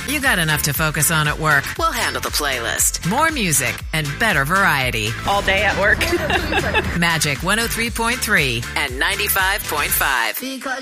You got enough to focus on at work. We'll handle the playlist. More music and better variety. All day at work. Magic 103.3 and 95.5.